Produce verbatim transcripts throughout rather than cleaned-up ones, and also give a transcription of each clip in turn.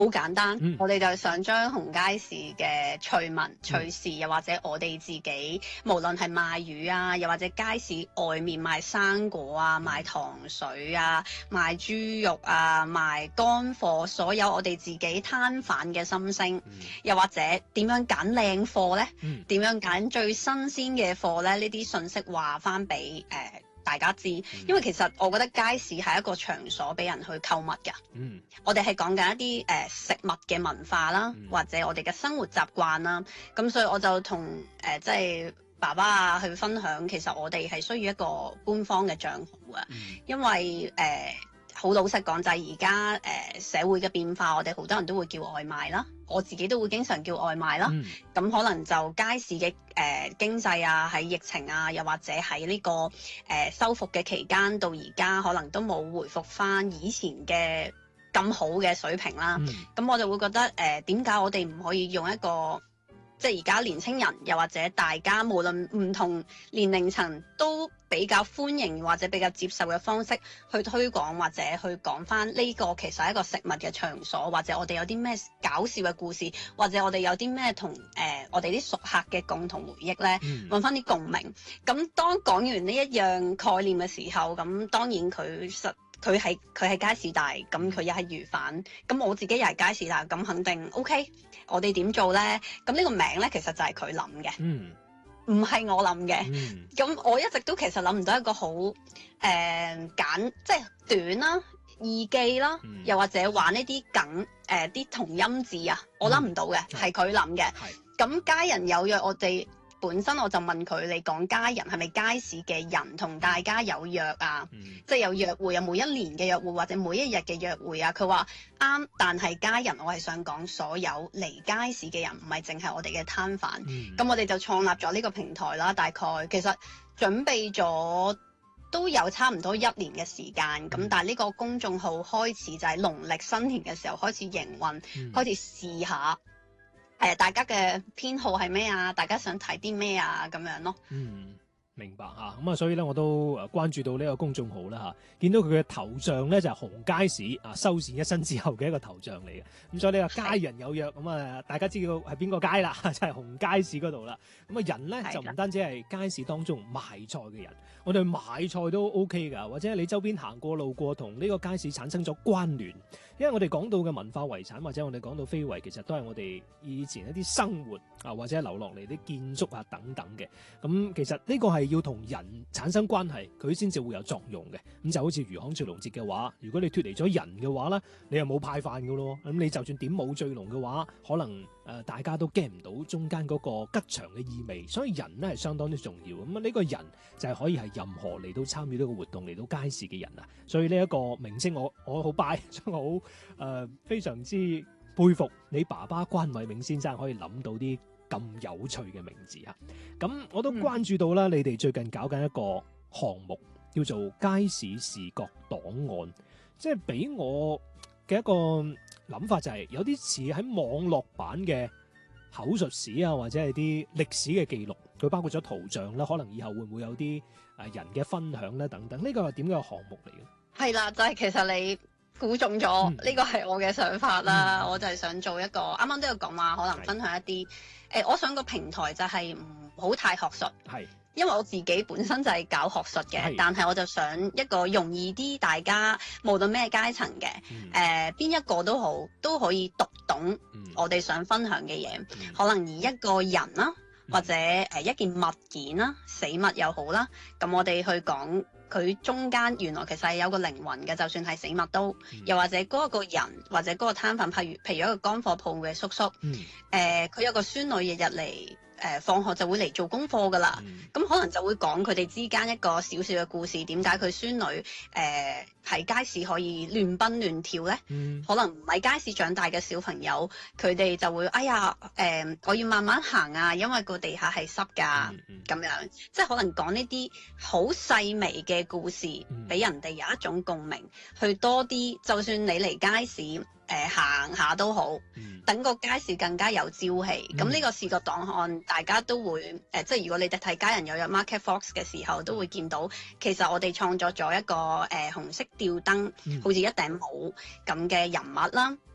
好簡單， 嗯、 我哋就想將紅街市嘅趣聞趣事，又或者我哋自己，無論係賣魚啊，又或者街市外面賣生果啊、賣糖水啊、賣豬肉啊、賣乾貨，所有我哋自己攤販嘅心聲， 嗯、 又或者點樣揀靚貨呢？點、 嗯、 樣揀最新鮮嘅貨呢？呢啲信息話翻俾誒大家知，因為其實我覺得街市係一個場所俾人去購物㗎。 嗯， 我哋係講緊一啲誒、呃、食物嘅文化啦， 嗯、 或者我哋嘅生活習慣啦。咁所以我就同誒即係爸爸啊去分享，其實我哋係需要一個官方嘅賬號啊， 嗯、 因為誒好、呃、老實講就係而家誒社會嘅變化，我哋好多人都會叫外賣啦。我自己都會經常叫外賣啦，咁、嗯、可能就街市嘅誒、呃、經濟啊，喺疫情啊，又或者喺呢、這個誒、呃、修復嘅期間到而家，可能都冇回復翻以前嘅咁好嘅水平啦。咁、嗯、我就會覺得誒點解我哋唔可以用一個即係而家年輕人，又或者大家無論唔同年齡層都比較歡迎或者比較接受嘅方式去推廣，或者去講翻呢個其實係一個食物嘅場所，或者我哋有啲咩搞笑嘅故事，或者我哋有啲咩同誒我哋啲熟客嘅共同回憶咧，揾翻啲共鳴。咁當講完呢一樣概念嘅時候，咁當然佢實佢係佢係街市大，咁佢又係魚販，咁我自己又係街市大，咁肯定 OK。我哋點做咧？咁呢個名咧，其實就係佢諗嘅。嗯。唔係我諗嘅，咁、嗯、我一直都其實諗唔到一個好誒、呃、簡，即係短啦、易記啦，嗯、又或者玩呢啲梗誒啲同音字啊，我諗唔到嘅，係佢諗嘅。咁家人有約，我哋本身我就問佢：你講家人係咪街市嘅人同大家有約啊？嗯、即係有約會，有每一年嘅約會或者每一日嘅約會啊？佢話啱，但係家人我係想講所有嚟街市嘅人，唔係淨係我哋嘅攤販。咁、嗯、我哋就創立咗呢個平台啦。大概其實準備咗都有差唔多一年嘅時間。咁、嗯、但係呢個公眾號開始就係農曆新年嘅時候開始營運，嗯、開始試下。誒、呃，大家嘅偏好係咩啊？大家想睇啲咩啊？咁樣咯。嗯， 明白嚇。咁啊，所以咧我都誒關注到呢個公眾號啦嚇，見到佢嘅頭像咧就係、是、紅街市啊，修繕一新之後嘅一個頭像嚟嘅。咁所以呢個家人有約，咁啊大家知道係邊個街啦，就係、是、紅街市嗰度啦。咁啊人咧就唔單止係街市當中賣菜嘅人，我哋買菜都 OK 㗎，或者你周邊行過路過同呢個街市產生咗關聯。因為我哋講到嘅文化遺產，或者我哋講到非遺，其實都係我哋以前一啲生活啊，或者留落嚟啲建築啊等等嘅。咁其實呢個係要同人產生關係，佢先至會有作用嘅。咁就好似魚行醉龍節嘅話，如果你脫離咗人嘅話咧，你又冇派飯㗎咯。咁你就算點舞醉龍嘅話，可能誒、呃、大家都驚唔到中間嗰個吉祥嘅意味。所以人咧係相當之重要。咁啊呢個人就係可以係任何嚟到參與呢個活動嚟到街市嘅人啊。所以呢一個明星我我好拜，所以我好。誒、呃，非常之佩服你爸爸關偉銘先生可以諗到啲咁有趣嘅名字啊！咁我都關注到啦，嗯、你哋最近搞緊一個項目叫做街市視覺檔案，即係俾我嘅一個諗法就係有啲似喺網絡版嘅口述史啊，或者係啲歷史嘅記錄，佢包括咗圖像啦，可能以後會唔會有啲誒人嘅分享咧等等，呢個係點樣嘅項目嚟嘅？ 係啦，就係、是、其實你估中咗，呢、嗯、個係我嘅想法啦。嗯、我就係想做一個，啱啱都有講話，可能分享一啲誒、呃，我想個平台就係唔好太學術，係，因為我自己本身就係搞學術嘅，係但係我就想一個容易啲，大家無論咩階層嘅，誒邊、嗯呃、一個都好，都可以讀懂我哋想分享嘅嘢，嗯、可能以一個人啦，或者誒一件物件啦，死物又好啦，咁我哋去講。佢中間原來其實係有個靈魂嘅，就算係死物都，嗯、又或者嗰個人或者嗰個攤販，譬如譬如一個乾貨鋪嘅叔叔，誒佢、嗯呃、有個孫女日日嚟。誒、呃、放學就會嚟做功課㗎啦，咁、嗯、可能就會講佢哋之間一個小小嘅故事，點解佢孫女誒喺、呃、街市可以亂奔亂跳咧？嗯、可能唔係街市長大嘅小朋友，佢哋就會哎呀誒、呃，我要慢慢行啊，因為個地下係濕㗎，咁、嗯嗯、樣即係可能講呢啲好細微嘅故事，俾、嗯、人哋有一種共鳴，去多啲，就算你嚟街市。誒、呃、行下都好，嗯、等個街市更加有朝氣。咁呢、嗯、個視覺檔案，大家都會誒、呃，即係如果你哋睇家人有約 Market Fox 嘅時候，都會見到其實我哋創作咗一個誒、呃、紅色吊燈，嗯、好似一頂帽咁嘅人物啦。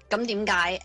咁點解